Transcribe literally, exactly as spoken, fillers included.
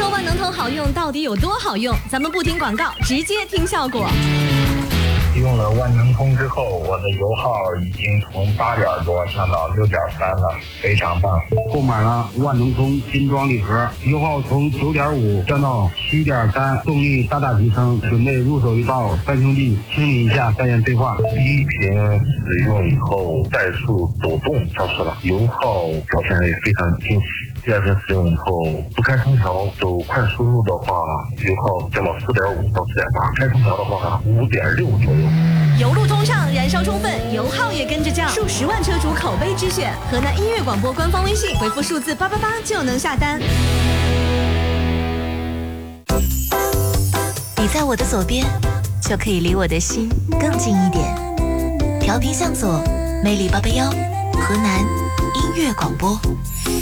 说万能通好用到底有多好用？咱们不听广告，直接听效果。 用了万能通之后，我的油耗已经从八点多降到六点三了，非常棒。 购买了万能通金装礼盒，油耗从九点五降到七点三，动力大大提升。准备入手一包，三兄弟清理一下，再言对话。 第一瓶使用以后，怠速抖动消失了，油耗表现也非常惊喜。第二瓶使用以后，不开空调走快输入的话，油耗降到四点五到四点八，开空调的话五点六左右。 油路通畅，燃烧充分，油耗也跟着降，数十万车主口碑之选。河南音乐广播官方微信回复数字八八八就能下单。 你在我的左边，就可以离我的心更近一点。调频向左，魅力八八幺，河南音乐广播。